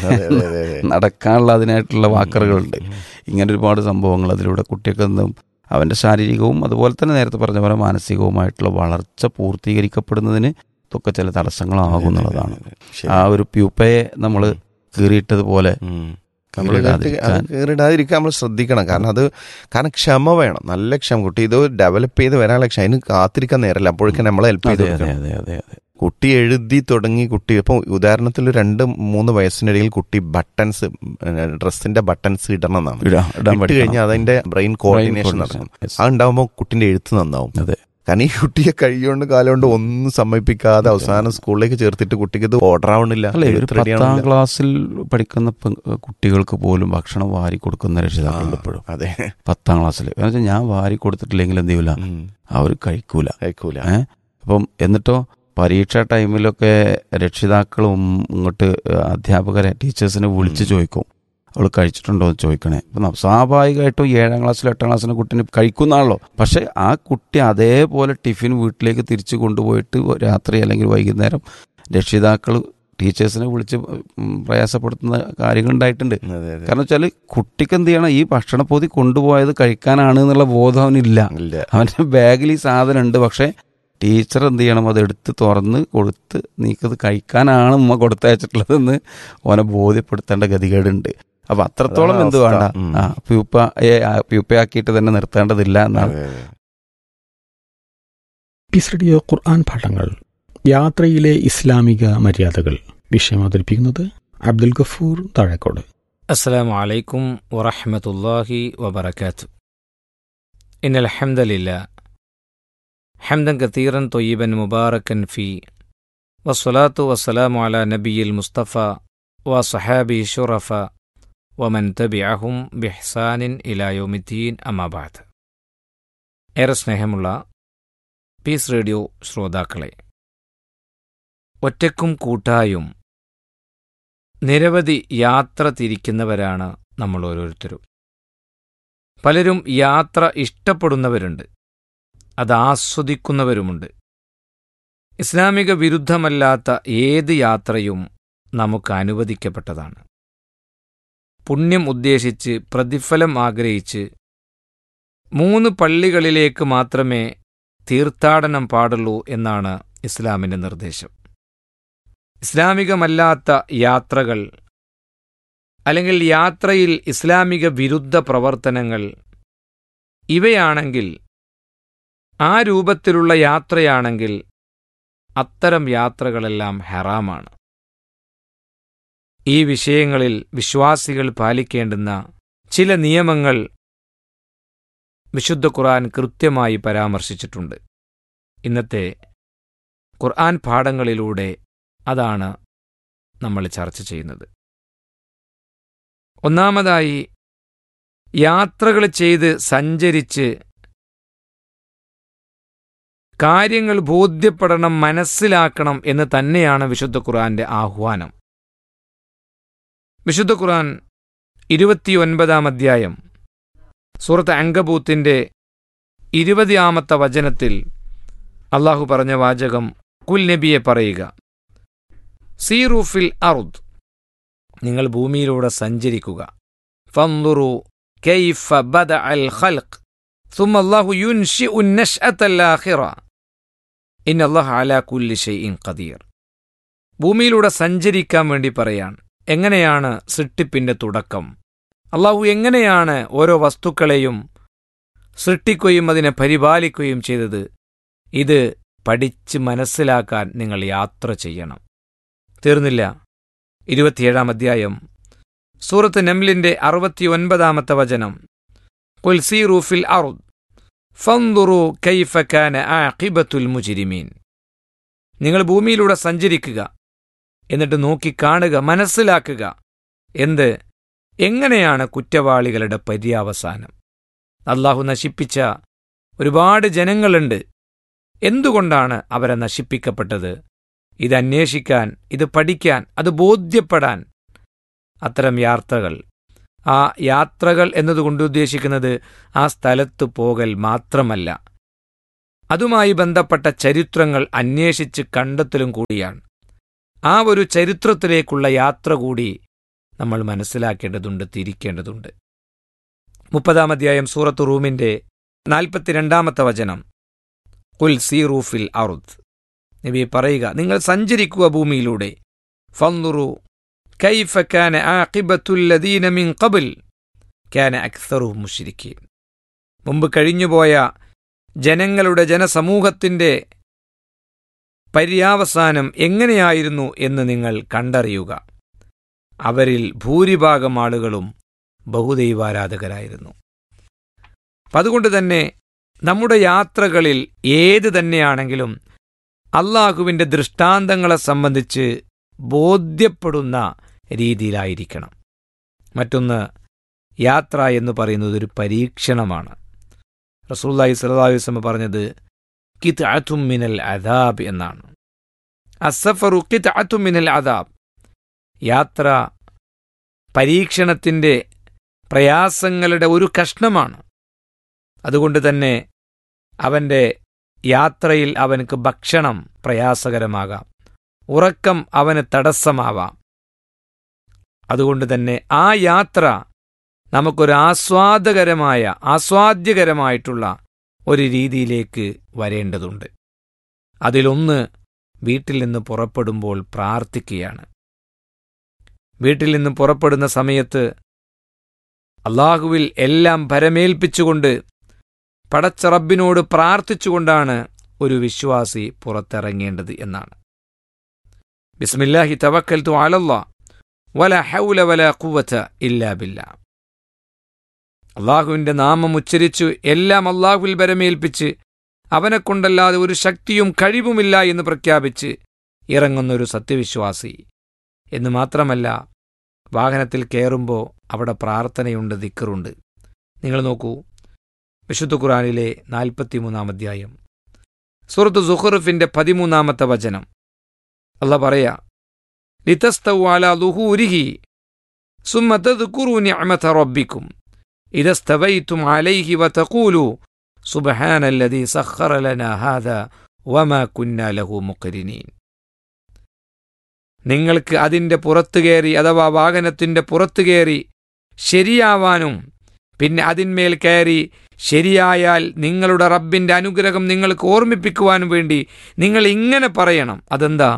നടക്കാനുള്ള അതിനായിട്ടുള്ള വാക്കറുകളുണ്ട്. ഇങ്ങനെ ഒരുപാട് സംഭവങ്ങൾ അതിലൂടെ കുട്ടിയൊക്കെ അവൻ്റെ ശാരീരികവും അതുപോലെ തന്നെ നേരത്തെ പറഞ്ഞ പോലെ മാനസികവുമായിട്ടുള്ള വളർച്ച പൂർത്തീകരിക്കപ്പെടുന്നതിന് ഇതൊക്കെ ചില തടസ്സങ്ങളാകുന്നുള്ളതാണ്. ആ ഒരു പ്യൂപ്പയെ നമ്മൾ കീറിയിട്ടതുപോലെ കീറിടാതിരിക്കാൻ നമ്മൾ ശ്രദ്ധിക്കണം. കാരണം ക്ഷമ വേണം, നല്ല ക്ഷമ. കുട്ടി ഇത് ഡെവലപ്പ് ചെയ്ത് വരാനുള്ള ക്ഷമ, അതിന് കാത്തിരിക്കാൻ നേരമല്ല. അപ്പോഴേക്കും നമ്മളെ ഹെൽപ്പ് ചെയ്ത് കുട്ടി എഴുതി തുടങ്ങി. കുട്ടി ഇപ്പോൾ ഉദാഹരണത്തിൽ 2-3 വയസ്സിനിടയിൽ കുട്ടി ബട്ടൺസ്, ഡ്രസ്സിന്റെ ബട്ടൺസ് ഇടണം എന്നാണ്. ഇട്ട് കഴിഞ്ഞാൽ അതിന്റെ ബ്രെയിൻ കോർഡിനേഷൻ നടക്കും. അതുണ്ടാകുമ്പോൾ കുട്ടിന്റെ എഴുത്ത് നന്നാവും. കാരണം ഈ കുട്ടിയെ കൈകൊണ്ട് കാലുകൊണ്ട് ഒന്നും സമ്മതിപ്പിക്കാതെ അവസാനം സ്കൂളിലേക്ക് ചേർത്തിട്ട് കുട്ടിക്ക് ഇത് ഓർഡർ ആവണില്ല. 10ാം ക്ലാസ്സിൽ പഠിക്കുന്ന കുട്ടികൾക്ക് പോലും ഭക്ഷണം വാരി കൊടുക്കുന്ന രക്ഷിതാക്കളുണ്ട് ഇപ്പോഴും. അതെ, 10ാം ക്ലാസ്സിൽ. എന്ന് വെച്ചാൽ ഞാൻ വാരി കൊടുത്തിട്ടില്ലെങ്കിൽ എന്ത് ചെയ്യൂല, അവർ കഴിക്കൂല. അപ്പം എന്നിട്ടോ പരീക്ഷാ ടൈമിലൊക്കെ രക്ഷിതാക്കളും ഇങ്ങോട്ട് അധ്യാപകരെ, ടീച്ചേഴ്സിനെ വിളിച്ച് ചോദിക്കും, അവൾ കഴിച്ചിട്ടുണ്ടോ എന്ന് ചോദിക്കണേ. അപ്പം സ്വാഭാവികമായിട്ടും 7ാം ക്ലാസ്സിലും 8ാം ക്ലാസ്സിലെ കുട്ടീനെ കഴിക്കുന്നതാണല്ലോ. പക്ഷെ ആ കുട്ടി അതേപോലെ ടിഫിൻ വീട്ടിലേക്ക് തിരിച്ചു കൊണ്ടുപോയിട്ട് രാത്രി അല്ലെങ്കിൽ വൈകുന്നേരം രക്ഷിതാക്കൾ ടീച്ചേഴ്സിനെ വിളിച്ച് പ്രയാസപ്പെടുത്തുന്ന കാര്യങ്ങളുണ്ടായിട്ടുണ്ട്. കാരണം വെച്ചാൽ കുട്ടിക്ക് എന്ത് ചെയ്യണം, ഈ ഭക്ഷണപ്പൊതി കൊണ്ടുപോയത് കഴിക്കാനാണ് എന്നുള്ള ബോധം അവനില്ല. അവൻ്റെ ബാഗിൽ ഈ സാധനം ഉണ്ട്, പക്ഷെ ടീച്ചർ എന്ത് ചെയ്യണം, അത് എടുത്ത് തുറന്ന് കൊടുത്ത് നീക്കത് കഴിക്കാനാണ് ഉമ്മ കൊടുത്തയച്ചിട്ടുള്ളതെന്ന് ഓനെ ബോധ്യപ്പെടുത്തേണ്ട ഗതികേടുണ്ട്. അപ്പം അത്രത്തോളം അതാണ് എന്ത് വേണ്ട, അവസ്ഥ. പ്യൂപ്പയാക്കിയിട്ട് തന്നെ നിർത്തേണ്ടതില്ല എന്നാണ്. പീസ് റേഡിയോ ഖുർആൻ പാഠങ്ങൾ, യാത്രയിലെ ഇസ്ലാമിക മര്യാദകൾ. വിഷയം അവതരിപ്പിക്കുന്നത് അബ്ദുൽ ഗഫൂർ താഴേക്കോട്. അസ്സലാമു അലൈക്കും വറഹ്മത്തുള്ളാഹി വബറകാതുഹു. ഇന്നൽ ഹംദലില്ലാ ഹംദൻ കതീറൻ ത്വയ്യിബൻ മുബാറകൻ ഫീ വസ്സലാത്തു വസ്സലാമു അലാ നബിയിൽ മുസ്തഫ വസഹാബി ശുറഫ വമൻ തബിഅഹും ബിഹ്സാനിൻ ഇലാ യൗമിദ്ദീൻ അമ്മാ ബഅദ്. ഏറെ സ്നേഹമുള്ള പീസ് റേഡിയോ ശ്രോതാക്കളെ, ഒറ്റക്കും കൂട്ടായും നിരവധി യാത്ര തിരിക്കുന്നവരാണ് നമ്മൾ ഓരോരുത്തരും. പലരും യാത്ര ഇഷ്ടപ്പെടുന്നവരുണ്ട്, അത് ആസ്വദിക്കുന്നവരുമുണ്ട്. ഇസ്ലാമിക വിരുദ്ധമല്ലാത്ത ഏത് യാത്രയും നമുക്ക് അനുവദിക്കപ്പെട്ടതാണ്. പുണ്യം ഉദ്ദേശിച്ച്, പ്രതിഫലം ആഗ്രഹിച്ച് 3 പള്ളികളിലേക്ക് മാത്രമേ തീർത്ഥാടനം പാടുള്ളൂ എന്നാണ് ഇസ്ലാമിൻ്റെ നിർദ്ദേശം. ഇസ്ലാമികമല്ലാത്ത യാത്രകൾ അല്ലെങ്കിൽ യാത്രയിൽ ഇസ്ലാമിക വിരുദ്ധ പ്രവർത്തനങ്ങൾ ഇവയാണെങ്കിൽ, ആ രൂപത്തിലുള്ള യാത്രയാണെങ്കിൽ അത്തരം യാത്രകളെല്ലാം ഹറാമാണ്. ഈ വിഷയങ്ങളിൽ വിശ്വാസികൾ പാലിക്കേണ്ടുന്ന ചില നിയമങ്ങൾ വിശുദ്ധ ഖുർആൻ കൃത്യമായി പരാമർശിച്ചിട്ടുണ്ട്. ഇന്നത്തെ ഖുർആൻ പാഠങ്ങളിലൂടെ അതാണ് നമ്മൾ ചർച്ച ചെയ്യുന്നത്. ഒന്നാമതായി, യാത്രകൾ ചെയ്ത് സഞ്ചരിച്ച് കാര്യങ്ങൾ ബോധ്യപ്പെടണം, മനസ്സിലാക്കണം എന്ന് തന്നെയാണ് വിശുദ്ധ ഖുർആന്റെ ആഹ്വാനം. വിശുദ്ധ ഖുർആൻ 29-ാം അധ്യായം സൂറത്ത് അങ്കബൂത്തിന്റെ 20-ാമത്തെ വചനത്തിൽ അള്ളാഹു പറഞ്ഞ വാചകം, കുൽ നബിയെ പറയുക, സീറു ഫിൽ അർദ്, നിങ്ങൾ ഭൂമിയിലൂടെ സഞ്ചരിക്കുക. ഫൻദുറു കൈഫ ബദഅൽ ഖൽഖ് സുമ്മ അല്ലാഹു യുൻശിഉ നശ്അത്തൽ ആഖിറ ഇന്നല്ലാഹ അലാ കുല്ലി ഷൈഇൻ ഖദീർ. ഭൂമിയിലൂടെ സഞ്ചരിക്കാൻ വേണ്ടി പറയാൻ, എങ്ങനെയാണ് സൃഷ്ടിപ്പിന്റെ തുടക്കം, അള്ളാഹു എങ്ങനെയാണ് ഓരോ വസ്തുക്കളെയും സൃഷ്ടിക്കുകയും അതിനെ പരിപാലിക്കുകയും ചെയ്തത്, ഇത് പഠിച്ച് മനസ്സിലാക്കാൻ നിങ്ങൾ യാത്ര ചെയ്യണം. തീർന്നില്ല. 27-ാം അധ്യായം സൂറത്ത് നംലിന്റെ 69-ാമത്തെ വചനം, ഖുൽ സീറു ഫിൽ അർദ് ഫൻദുറു കൈഫ കാന ആഖിബത്തുൽ മുജ്രിമീൻ. നിങ്ങൾ ഭൂമിയിലൂടെ സഞ്ചരിക്കുക, എന്നിട്ട് നോക്കിക്കാണുക, മനസ്സിലാക്കുക, എങ്ങനെയാണ് കുറ്റവാളികളുടെ പര്യവസാനം. അള്ളാഹു നശിപ്പിച്ച ഒരുപാട് ജനങ്ങളുണ്ട്. എന്തുകൊണ്ടാണ് അവരെ നശിപ്പിക്കപ്പെട്ടത്? ഇത് അന്വേഷിക്കാൻ, ഇത് പഠിക്കാൻ, അത് ബോധ്യപ്പെടാൻ അത്തരം യാത്രകൾ. ആ യാത്രകൾ എന്നതുകൊണ്ട് ഉദ്ദേശിക്കുന്നത് ആ സ്ഥലത്ത് പോകൽ മാത്രമല്ല, അതുമായി ബന്ധപ്പെട്ട ചരിത്രങ്ങൾ അന്വേഷിച്ച് കണ്ടെത്തലും കൂടിയാണ്. ആ ഒരു ചരിത്രത്തിലേക്കുള്ള യാത്ര കൂടി നമ്മൾ മനസ്സിലാക്കേണ്ടതുണ്ട്, തിരിക്കേണ്ടതുണ്ട്. 30-ാം അധ്യായം സൂറത്ത് റൂമിന്റെ 42-ാമത്തെ വചനം, ഖുൽ സീറു ഫിൽ അർദ്, നബി പറയുക, നിങ്ങൾ സഞ്ചരിക്കുക ഭൂമിയിലൂടെ. ഫൻദുറു കൈഫ കാന ആഖിബത്തുൽ ലദീന മിൻ ഖബ്ൽ കാന അക്സറുഹും മുശ്രിക്കീൻ. മുമ്പ് കഴിഞ്ഞുപോയ ജനങ്ങളുടെ, ജനസമൂഹത്തിന്റെ പര്യാവസാനം എങ്ങനെയായിരുന്നു എന്ന് നിങ്ങൾ കണ്ടറിയുക. അവരിൽ ഭൂരിഭാഗം ആളുകളും ബഹുദൈവാരാധകരായിരുന്നു. അപ്പം അതുകൊണ്ട് തന്നെ നമ്മുടെ യാത്രകളിൽ ഏത് തന്നെയാണെങ്കിലും അള്ളാഹുവിൻ്റെ ദൃഷ്ടാന്തങ്ങളെ സംബന്ധിച്ച് ബോധ്യപ്പെടുന്ന രീതിയിലായിരിക്കണം. മറ്റൊന്ന്, യാത്ര എന്ന് പറയുന്നത് ഒരു പരീക്ഷണമാണ്. റസൂലുള്ളാഹി സ്വല്ലല്ലാഹു അലൈഹി വസല്ലം പറഞ്ഞത് ഖിത്അത്തും മിനൽ അദാബ് എന്നാണ്. അസ്സഫറു ഖിത്അത്തും മിനൽ അദാബ്. യാത്ര പരീക്ഷണത്തിൻ്റെ, പ്രയാസങ്ങളുടെ ഒരു കഷ്ണമാണ്. അതുകൊണ്ട് തന്നെ അവൻ്റെ യാത്രയിൽ അവനക്ക് ഭക്ഷണം പ്രയാസകരമാകാം, ഉറക്കം അവന് തടസ്സമാവാം. അതുകൊണ്ട് തന്നെ ആ യാത്ര നമുക്കൊരു ആസ്വാദ്യകരമായിട്ടുള്ള ഒരു രീതിയിലേക്ക് വരേണ്ടതുണ്ട്. അതിലൊന്ന് വീട്ടിൽ നിന്ന് പുറപ്പെടുമ്പോൾ പ്രാർത്ഥിക്കുകയാണ്. വീട്ടിൽ നിന്ന് പുറപ്പെടുന്ന സമയത്ത് അള്ളാഹുവിൽ എല്ലാം ഭരമേൽപ്പിച്ചുകൊണ്ട് പടച്ച റബ്ബിനോട് പ്രാർത്ഥിച്ചുകൊണ്ടാണ് ഒരു വിശ്വാസി പുറത്തിറങ്ങേണ്ടത് എന്നാണ്. ബിസ്മില്ലാഹി തവക്കൽതു അലല്ലാഹ് വലാ ഹൗല വലാ ഖുവത ഇല്ലാ ബില്ലാ. അള്ളാഹുവിൻ്റെ നാമം ഉച്ചരിച്ചു എല്ലാം അള്ളാഹുവിൽ ഭരമേൽപ്പിച്ച് അവനെക്കൊണ്ടല്ലാതെ ഒരു ശക്തിയും കഴിവുമില്ല എന്ന് പ്രഖ്യാപിച്ച് ഇറങ്ങുന്നൊരു സത്യവിശ്വാസി എന്ന് മാത്രമല്ല, വാഹനത്തിൽ കയറുമ്പോൾ അവിടെ പ്രാർത്ഥനയുണ്ട്, ദിക്റുണ്ട്. നിങ്ങൾ നോക്കൂ, വിശുദ്ധ ഖുർആനിലെ 43-ാം അധ്യായം സൂറത്ത് സുഖ്റുഫിന്റെ 13-ാമത്തെ വചനം അല്ലാഹ് പറയാ, ലിതസ്തവു അലാ ദുഹൂരിഹി സുമ്മ തദ്കുറു നിഅമത റബ്ബിക്കും ഇദസ്തവൈതും അലൈഹി വതഖൂലു സുബ്ഹാനല്ലദീ സഖറ ലനാ ഹാദാ വമാ കുന്നാ ലഹു മുഖ്രിനീൻ. നിങ്ങൾക്ക് അതിൻ്റെ പുറത്തു കയറി അഥവാ വാഹനത്തിൻ്റെ പുറത്തു കയറി ശരിയാവാനും പിന്നെ അതിന്മേൽ കയറി ശരിയായാൽ നിങ്ങളുടെ റബ്ബിൻ്റെ അനുഗ്രഹം നിങ്ങൾക്ക് ഓർമ്മിപ്പിക്കുവാനും വേണ്ടി നിങ്ങൾ ഇങ്ങനെ പറയണം. അതെന്താ?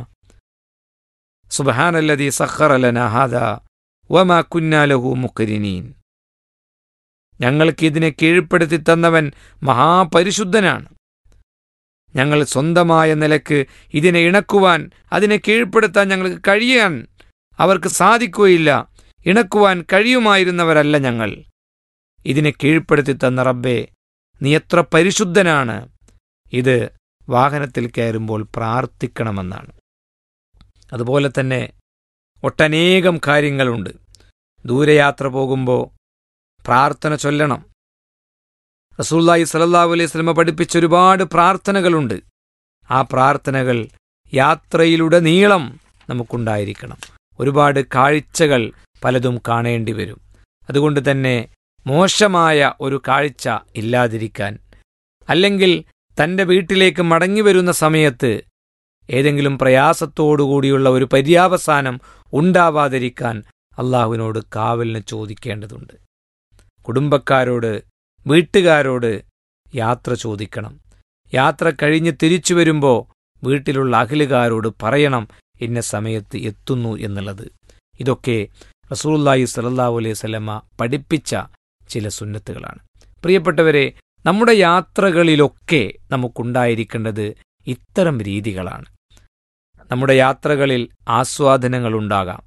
സുബ്ഹാനല്ലദീ സഖറ ലനാ ഹാദാ വമാ കുന്നാ ലഹു മുഖ്രിനീൻ. ഞങ്ങൾക്ക് ഇതിനെ കീഴ്പ്പെടുത്തി തന്നവൻ മഹാപരിശുദ്ധനാണ്. ഞങ്ങൾ സ്വന്തമായ നിലക്ക് ഇതിനെ ഇണക്കുവാൻ, അതിനെ കീഴ്പ്പെടുത്താൻ ഞങ്ങൾക്ക് കഴിയാൻ അവർക്ക് സാധിക്കുകയില്ല. ഇണക്കുവാൻ കഴിയുമായിരുന്നവരല്ല ഞങ്ങൾ. ഇതിനെ കീഴ്പ്പെടുത്തി തന്ന റബ്ബേ, നീ എത്ര പരിശുദ്ധനാണ്. ഇത് വാഹനത്തിൽ കയറുമ്പോൾ പ്രാർത്ഥിക്കണമെന്നാണ്. അതുപോലെ തന്നെ ഒട്ടനേകം കാര്യങ്ങളുണ്ട്. ദൂരയാത്ര പോകുമ്പോൾ പ്രാർത്ഥന ചൊല്ലണം. റസൂലുള്ളാഹി സ്വല്ലല്ലാഹു അലൈഹി വസല്ലം പഠിപ്പിച്ച ഒരുപാട് പ്രാർത്ഥനകളുണ്ട്. ആ പ്രാർത്ഥനകൾ യാത്രയിലുടനീളം നമുക്കുണ്ടായിരിക്കണം. ഒരുപാട് കാഴ്ചകൾ പലതും കാണേണ്ടി വരും. അതുകൊണ്ട് തന്നെ മോശമായ ഒരു കാഴ്ച ഇല്ലാതിരിക്കാൻ, അല്ലെങ്കിൽ തൻ്റെ വീട്ടിലേക്ക് മടങ്ങി വരുന്ന സമയത്ത് ഏതെങ്കിലും പ്രയാസത്തോടുകൂടിയുള്ള ഒരു പര്യാവസാനം ഉണ്ടാവാതിരിക്കാൻ അള്ളാഹുവിനോട് കാവലിന് ചോദിക്കേണ്ടതുണ്ട്. കുടുംബക്കാരോട്, വീട്ടുകാരോട് യാത്ര ചോദിക്കണം. യാത്ര കഴിഞ്ഞ് തിരിച്ചു വരുമ്പോൾ വീട്ടിലുള്ള അഖിലുകാരോട് പറയണം ഇന്ന സമയത്ത് എത്തുന്നു എന്നുള്ളത്. ഇതൊക്കെ റസൂലുള്ളാഹി സ്വല്ലല്ലാഹു അലൈഹി വസല്ലമ പഠിപ്പിച്ച ചില സുന്നത്തുകളാണ്. പ്രിയപ്പെട്ടവരെ, നമ്മുടെ യാത്രകളിലൊക്കെ നമുക്കുണ്ടായിരിക്കേണ്ടത് ഇത്തരം രീതികളാണ്. നമ്മുടെ യാത്രകളിൽ ആസ്വാദനങ്ങളുണ്ടാകാം,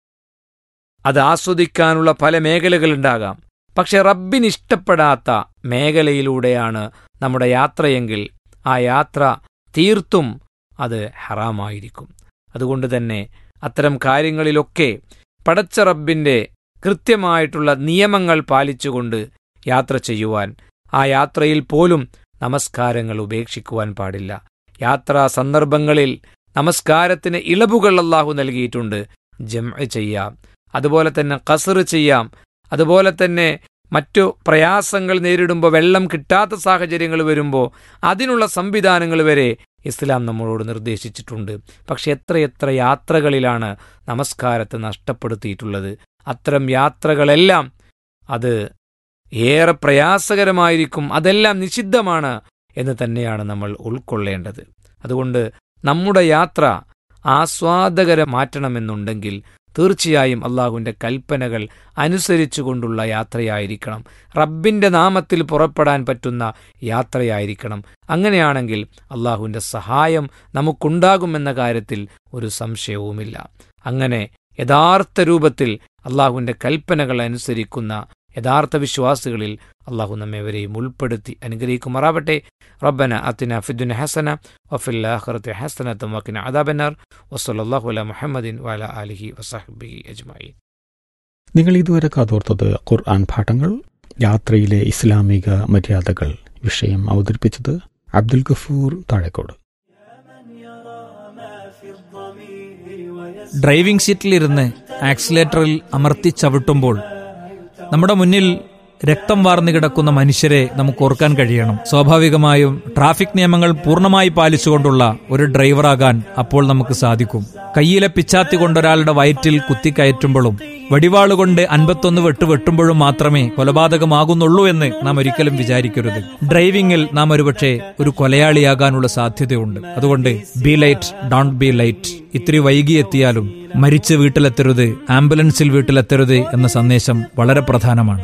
അത് ആസ്വദിക്കാനുള്ള പല മേഖലകളുണ്ടാകാം. പക്ഷെ റബ്ബിനിഷ്ടപ്പെടാത്ത മേഖലയിലൂടെയാണ് നമ്മുടെ യാത്രയെങ്കിൽ ആ യാത്ര തീർത്തും അത് ഹറാമായിരിക്കും. അതുകൊണ്ട് തന്നെ അത്തരം കാര്യങ്ങളിലൊക്കെ പടച്ച റബ്ബിൻ്റെ കൃത്യമായിട്ടുള്ള നിയമങ്ങൾ പാലിച്ചുകൊണ്ട് യാത്ര ചെയ്യുവാൻ, ആ യാത്രയിൽ പോലും നമസ്കാരങ്ങൾ ഉപേക്ഷിക്കുവാൻ പാടില്ല. യാത്രാ സന്ദർഭങ്ങളിൽ നമസ്കാരത്തിന് ഇളവുകൾ അല്ലാഹു നൽകിയിട്ടുണ്ട്. ജംഅ് ചെയ്യാം, അതുപോലെ തന്നെ ഖസ്ർ ചെയ്യാം, അതുപോലെ തന്നെ മറ്റു പ്രയാസങ്ങൾ നേരിടുമ്പോൾ, വെള്ളം കിട്ടാത്ത സാഹചര്യങ്ങൾ വരുമ്പോൾ അതിനുള്ള സംവിധാനങ്ങൾ വരെ ഇസ്ലാം നമ്മളോട് നിർദ്ദേശിച്ചിട്ടുണ്ട്. പക്ഷെ എത്രയെത്ര യാത്രകളിലാണ് നമസ്കാരത്തെ നഷ്ടപ്പെടുത്തിയിട്ടുള്ളത്. അത്തരം യാത്രകളെല്ലാം അത് ഏറെ പ്രയാസകരമായിരിക്കും, അതെല്ലാം നിഷിദ്ധമാണ് എന്ന് തന്നെയാണ് നമ്മൾ ഉൾക്കൊള്ളേണ്ടത്. അതുകൊണ്ട് നമ്മുടെ യാത്ര ആസ്വാദകരം മാറ്റണമെന്നുണ്ടെങ്കിൽ തീർച്ചയായും അള്ളാഹുവിൻ്റെ കൽപ്പനകൾ അനുസരിച്ചുകൊണ്ടുള്ള യാത്രയായിരിക്കണം. റബ്ബിൻ്റെ നാമത്തിൽ പുറപ്പെടാൻ പറ്റുന്ന യാത്രയായിരിക്കണം. അങ്ങനെയാണെങ്കിൽ അള്ളാഹുവിൻ്റെ സഹായം നമുക്കുണ്ടാകുമെന്ന കാര്യത്തിൽ ഒരു സംശയവുമില്ല. അങ്ങനെ യഥാർത്ഥ രൂപത്തിൽ അള്ളാഹുവിൻ്റെ കൽപ്പനകൾ അനുസരിക്കുന്ന യഥാർത്ഥ വിശ്വാസികളിൽ അള്ളാഹു നമ്മെവരെയും ഉൾപ്പെടുത്തി അനുഗ്രഹിക്കുമാറാവട്ടെ. റബ്ബന അത്തിന ഫിദ്ദുനിയ ഹസന വഫിൽ ആഖിറതി ഹസനത വഖിന അദാബന്നാർ വസല്ലല്ലാഹു അലാ മുഹമ്മദിൻ വഅലാ ആലിഹി വസഹ്ബിഹി അജ്മഈൻ. നിങ്ങൾ ഇതുവരെ കാതോർത്തത് ഖുർആൻ പാഠങ്ങൾ, യാത്രയിലെ ഇസ്ലാമിക മര്യാദകൾ. വിഷയം അവതരിപ്പിച്ചത് അബ്ദുൽ ഗഫൂർ താഴേക്കോട്. ഡ്രൈവിംഗ് സീറ്റിലിരുന്ന് ആക്സിലേറ്ററിൽ അമർത്തി ചവിട്ടുമ്പോൾ നമ്മുടെ മുന്നിൽ രക്തം വാർന്നു കിടക്കുന്ന മനുഷ്യരെ നമുക്ക് ഓർക്കാൻ കഴിയണം. സ്വാഭാവികമായും ട്രാഫിക് നിയമങ്ങൾ പൂർണ്ണമായി പാലിച്ചുകൊണ്ടുള്ള ഒരു ഡ്രൈവറാകാൻ അപ്പോൾ നമുക്ക് സാധിക്കും. കയ്യിലെ പിച്ചാത്തി കൊണ്ടൊരാളുടെ വയറ്റിൽ കുത്തിക്കയറ്റുമ്പോഴും വടിവാളുകൊണ്ട് 51 വെട്ട് വെട്ടുമ്പോഴും മാത്രമേ കൊലപാതകമാകുന്നുള്ളൂ എന്ന് നാം ഒരിക്കലും വിചാരിക്കരുത്. ഡ്രൈവിംഗിൽ നാം ഒരുപക്ഷെ ഒരു കൊലയാളിയാകാനുള്ള സാധ്യതയുണ്ട്. അതുകൊണ്ട് B light, don't be light. ഇത്തിരി വൈകിയെത്തിയാലും മരിച്ച് വീട്ടിലെത്തരുത്, ആംബുലൻസിൽ വീട്ടിലെത്തരുത് എന്ന സന്ദേശം വളരെ പ്രധാനമാണ്.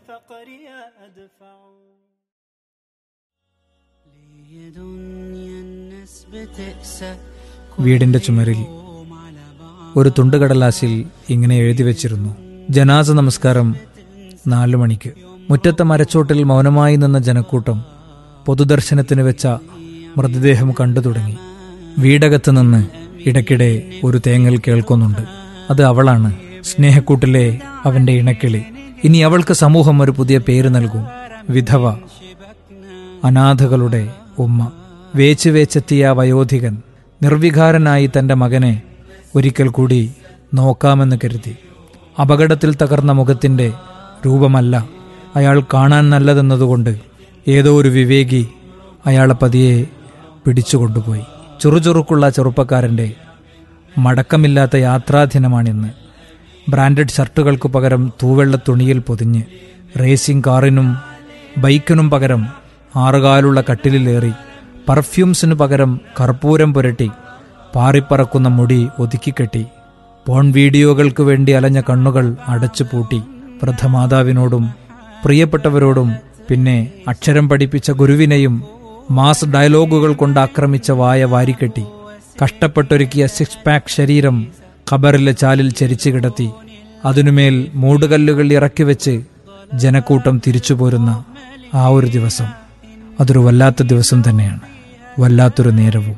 വീടിന്റെ ചുമരിൽ ഒരു തുണ്ടുകടലാസിൽ ഇങ്ങനെ എഴുതി വെച്ചിരുന്നു: ജനാസ നമസ്കാരം 4 മണിക്ക്. മുറ്റത്തെ മരച്ചോട്ടിൽ മൗനമായി നിന്ന ജനക്കൂട്ടം പൊതുദർശനത്തിന് വെച്ച മൃതദേഹം കണ്ടു തുടങ്ങി. വീടകത്ത് നിന്ന് ഇടയ്ക്കിടെ ഒരു തേങ്ങൽ കേൾക്കുന്നുണ്ട്. അത് അവളാണ്, സ്നേഹക്കൂട്ടിലെ അവന്റെ ഇണക്കിളി. ഇനി അവൾക്ക് സമൂഹം ഒരു പുതിയ പേര് നൽകും: വിധവ, അനാഥകളുടെ ഉമ്മ. വേച്ച് വേച്ചെത്തിയ വയോധികൻ നിർവികാരനായി തന്റെ മകനെ ഒരിക്കൽ കൂടി നോക്കാമെന്ന് കരുതി. അപകടത്തിൽ തകർന്ന മുഖത്തിന്റെ രൂപമല്ല അയാൾ കാണാൻ നല്ലതെന്നതുകൊണ്ട് ഏതോ ഒരു വിവേകി അയാളെ പതിയെ പിടിച്ചുകൊണ്ടുപോയി. ചുറുചുറുക്കുള്ള ചെറുപ്പക്കാരന്റെ മടക്കമില്ലാത്ത യാത്രാദിനമാണിന്ന്. ബ്രാൻഡഡ് ഷർട്ടുകൾക്ക് പകരം തൂവെള്ള തുണിയിൽ പൊതിഞ്ഞ്, റേസിംഗ് കാറിനും ബൈക്കിനും പകരം 6 കാലുള്ള കട്ടിലിലേറി, പെർഫ്യൂംസിനു പകരം കർപ്പൂരം പുരട്ടി, പാറിപ്പറക്കുന്ന മുടി ഒതുക്കിക്കെട്ടി, പോൺ വീഡിയോകൾക്ക് വേണ്ടി അലഞ്ഞ കണ്ണുകൾ അടച്ചുപൂട്ടി, വൃദ്ധമാതാവിനോടും പ്രിയപ്പെട്ടവരോടും പിന്നെ അക്ഷരം പഠിപ്പിച്ച ഗുരുവിനെയും മാസ് ഡയലോഗുകൾ കൊണ്ട് ആക്രമിച്ച വായ വാരിക്കെട്ടി, കഷ്ടപ്പെട്ടൊരുക്കിയ 6 പാക്ക് ശരീരം ഖബറിലെ ചാലിൽ ചരിച്ചു കിടത്തി, അതിനുമേൽ മൂടുകല്ലുകൾ ഇറക്കിവെച്ച് ജനക്കൂട്ടം തിരിച്ചു പോരുന്ന ആ ഒരു ദിവസം, അതൊരു വല്ലാത്ത ദിവസം തന്നെയാണ്, വല്ലാത്തൊരു നേരവും.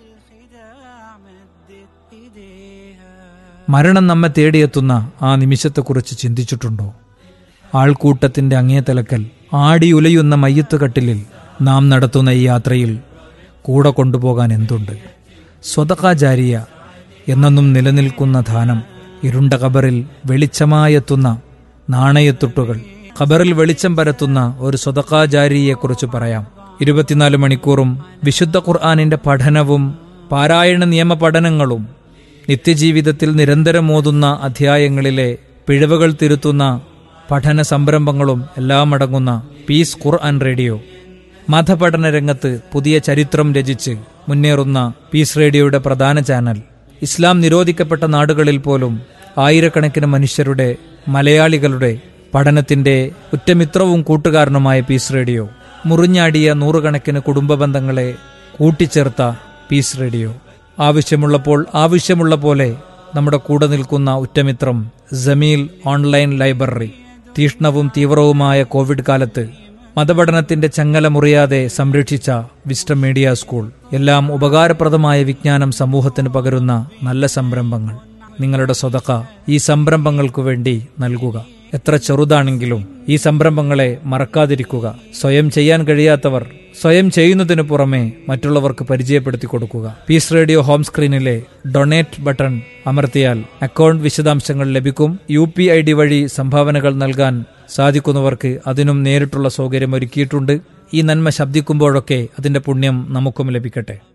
മരണം നമ്മെ തേടിയെത്തുന്ന ആ നിമിഷത്തെക്കുറിച്ച് ചിന്തിച്ചിട്ടുണ്ടോ? ആൾക്കൂട്ടത്തിന്റെ അങ്ങേ തലക്കൽ ആടിയുലയുന്ന മയ്യത്തുകട്ടിലിൽ നാം നടത്തുന്ന ഈ യാത്രയിൽ കൂടെ കൊണ്ടുപോകാൻ എന്തുണ്ട്? സ്വതഖ ജാരിയ, എന്നെന്നും നിലനിൽക്കുന്ന ദാനം. ഇരുണ്ട ഖബറിൽ വെളിച്ചമായെത്തുന്ന നാണയത്തുട്ടുകൾ. ഖബറിൽ വെളിച്ചം പരത്തുന്ന ഒരു സ്വതഖ ജാരിയെക്കുറിച്ച് പറയാം. 24 മണിക്കൂറും വിശുദ്ധ ഖുർആനിന്റെ പഠനവും പാരായണ നിയമ പഠനങ്ങളും നിത്യജീവിതത്തിൽ നിരന്തരം ഓതുന്ന അധ്യായങ്ങളിലെ പിഴവുകൾ തിരുത്തുന്ന പഠന സംരംഭങ്ങളും എല്ലാം അടങ്ങുന്ന പീസ് ഖുർആൻ റേഡിയോ. മതപഠന രംഗത്ത് പുതിയ ചരിത്രം രചിച്ച് മുന്നേറുന്ന പീസ് റേഡിയോയുടെ പ്രധാന ചാനൽ. ഇസ്ലാം നിരോധിക്കപ്പെട്ട നാടുകളിൽ പോലും ആയിരക്കണക്കിന് മനുഷ്യരുടെ, മലയാളികളുടെ പഠനത്തിന്റെ ഉറ്റമിത്രവും കൂട്ടുകാരനുമായ പീസ് റേഡിയോ. മുറിഞ്ഞാടിയ 100 കണക്കിന് കുടുംബ ബന്ധങ്ങളെ കൂട്ടിച്ചേർത്ത പീസ് റേഡിയോ. ആവശ്യമുള്ളപ്പോൾ ആവശ്യമുള്ള പോലെ നമ്മുടെ കൂടെ നിൽക്കുന്ന ഉറ്റമിത്രം ജമീൽ ഓൺലൈൻ ലൈബ്രറി. തീഷ്ണവും തീവ്രവുമായ കോവിഡ് കാലത്ത് മതപഠനത്തിന്റെ ചങ്ങല മുറിയാതെ സംരക്ഷിച്ച വിസ്റ്റം മീഡിയ സ്കൂൾ. എല്ലാം ഉപകാരപ്രദമായ വിജ്ഞാനം സമൂഹത്തിന് പകരുന്ന നല്ല സംരംഭങ്ങൾ. നിങ്ങളുടെ സ്വതഖ ഈ സംരംഭങ്ങൾക്കു വേണ്ടി നൽകുക. എത്ര ചെറുതാണെങ്കിലും ഈ സംരംഭങ്ങളെ മറക്കാതിരിക്കുക. സ്വയം ചെയ്യാൻ കഴിയാത്തവർ സ്വയം ചെയ്യുന്നതിനു പുറമെ മറ്റുള്ളവർക്ക് പരിചയപ്പെടുത്തി കൊടുക്കുക. Piece radio home സ്ക്രീനിലെ donate button അമർത്തിയാൽ അക്കൗണ്ട് വിശദാംശങ്ങൾ ലഭിക്കും. UPI വഴി സംഭാവനകൾ നൽകാൻ സാധിക്കുന്നവർക്ക് അതിനും നേരിട്ടുള്ള സൗകര്യം ഒരുക്കിയിട്ടുണ്ട്. ഈ നന്മ ശബ്ദിക്കുമ്പോഴൊക്കെ അതിന്റെ പുണ്യം നമുക്കും ലഭിക്കട്ടെ.